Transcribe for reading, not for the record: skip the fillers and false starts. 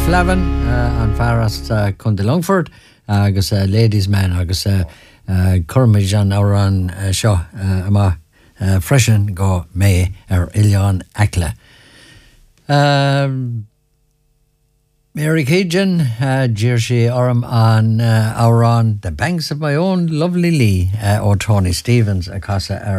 Flavin an fearrast chun de Longford agus Ladies Man agus Cormid an áran seo ama freisin go mé Ilián Eckle. Mary Cajun, Jersey Orm on Auron, The Banks of My Own Lovely Lee, or Tony Stevens, a casa